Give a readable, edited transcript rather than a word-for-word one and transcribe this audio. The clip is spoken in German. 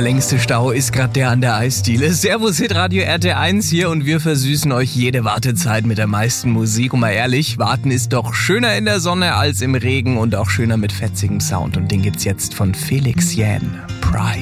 längste Stau ist gerade der an der Eisdiele. Servus Hitradio RT1 hier und wir versüßen euch jede Wartezeit mit der meisten Musik. Und mal ehrlich, warten ist doch schöner in der Sonne als im Regen und auch schöner mit fetzigem Sound. Und den gibt's jetzt von Felix Jähn, Pride.